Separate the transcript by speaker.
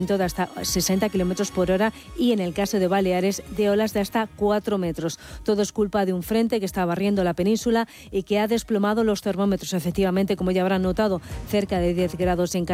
Speaker 1: de hasta 60 kilómetros por hora y en el caso de Baleares de olas de hasta 4 metros. Todo es culpa de un frente que está barriendo la península y que ha desplomado los termómetros. Efectivamente, como ya habrán notado, cerca de 10 grados en